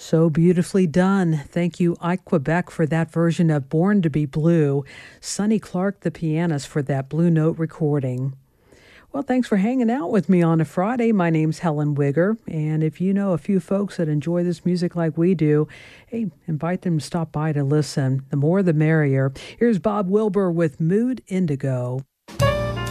So beautifully done. Thank you, Ike Quebec, for that version of Born to Be Blue. Sonny Clark, the pianist, for that Blue Note recording. Well, thanks for hanging out with me on a Friday. My name's Helen Wigger, and if you know a few folks that enjoy this music like we do, hey, invite them to stop by to listen. The more the merrier. Here's Bob Wilbur with Mood Indigo.